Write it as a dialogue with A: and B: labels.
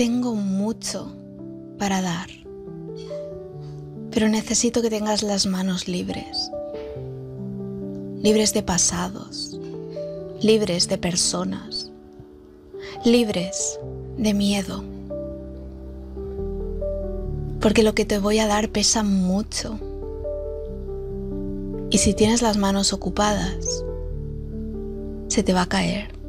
A: tengo mucho para dar, pero necesito que tengas las manos libres, libres de pasados, libres de personas, libres de miedo, porque lo que te voy a dar pesa mucho. Y si tienes las manos ocupadas, se te va a caer.